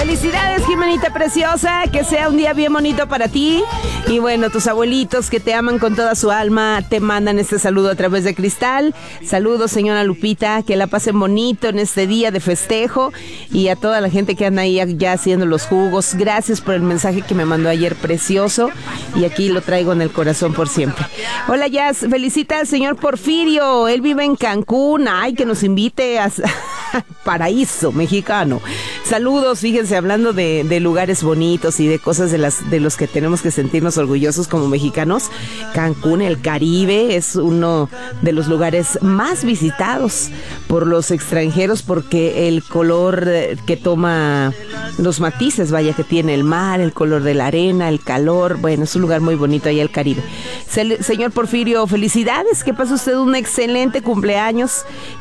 Felicidades, Jimenita preciosa, que sea un día bien bonito para ti. Y bueno, tus abuelitos que te aman con toda su alma te mandan este saludo a través de Cristal. Saludos, señora Lupita, que la pasen bonito en este día de festejo. Y a toda la gente que anda ahí ya haciendo los jugos, gracias por el mensaje que me mandó ayer, precioso. Y aquí lo traigo en el corazón por siempre. Hola, Jazz, felicita al señor Porfirio, él vive en Cancún. Ay, que nos invite a paraíso mexicano. Saludos, fíjense, hablando de lugares bonitos y de cosas de los que tenemos que sentirnos orgullosos como mexicanos. Cancún, el Caribe, es uno de los lugares más visitados por los extranjeros porque el color que toma, los matices, vaya, que tiene el mar, el color de la arena, el calor. Bueno, es un lugar muy bonito allá el Caribe. Señor Porfirio, felicidades, que pase usted un excelente cumpleaños.